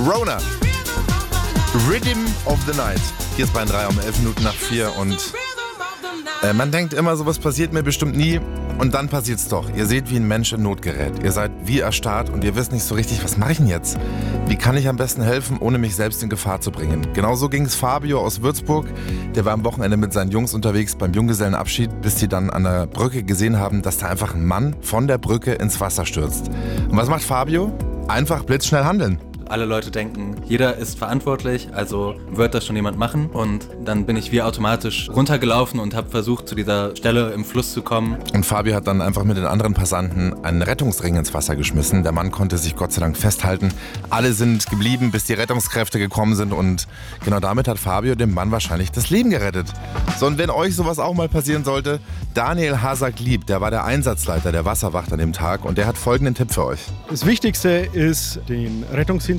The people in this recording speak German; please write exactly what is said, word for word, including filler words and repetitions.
Rona. Rhythm of the Night. Hier ist Bayern drei um elf Minuten nach vier und äh, man denkt immer, sowas passiert mir bestimmt nie und dann passiert's doch. Ihr seht, wie ein Mensch in Not gerät. Ihr seid wie erstarrt und ihr wisst nicht so richtig, was mache ich denn jetzt? Wie kann ich am besten helfen, ohne mich selbst in Gefahr zu bringen? Genauso ging es Fabio aus Würzburg. Der war am Wochenende mit seinen Jungs unterwegs beim Junggesellenabschied, bis die dann an der Brücke gesehen haben, dass da einfach ein Mann von der Brücke ins Wasser stürzt. Und was macht Fabio? Einfach blitzschnell handeln. Alle Leute denken, jeder ist verantwortlich, also wird das schon jemand machen. Und dann bin ich wie automatisch runtergelaufen und habe versucht, zu dieser Stelle im Fluss zu kommen. Und Fabio hat dann einfach mit den anderen Passanten einen Rettungsring ins Wasser geschmissen. Der Mann konnte sich Gott sei Dank festhalten. Alle sind geblieben, bis die Rettungskräfte gekommen sind. Und genau damit hat Fabio dem Mann wahrscheinlich das Leben gerettet. So, und wenn euch sowas auch mal passieren sollte, Daniel Hasak-Lieb, der war der Einsatzleiter der Wasserwacht an dem Tag. Und der hat folgenden Tipp für euch. Das Wichtigste ist, den Rettungsdienst